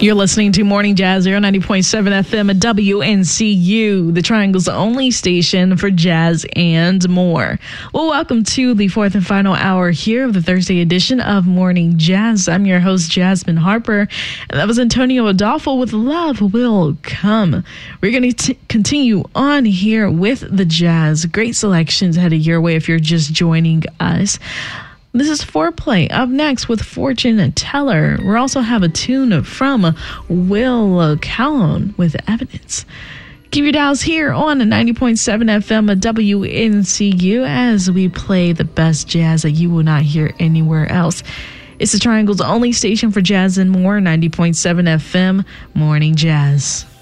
You're listening to Morning Jazz here on 90.7 FM at WNCU, the Triangle's only station for jazz and more. Well, welcome to the fourth and final hour here of the Thursday edition of Morning Jazz. I'm your host, Jasmine Harper, and that was Antonio Adolfo with Love Will Come. We're going to continue on here with the jazz. Great selections headed your way if you're just joining us. This is Foreplay. Up next with Fortune Teller. We also have a tune from Will Calhoun with Evidence. Keep your dials here on 90.7 FM at WNCU as we play the best jazz that you will not hear anywhere else. It's the Triangle's only station for jazz and more, 90.7 FM, Morning Jazz.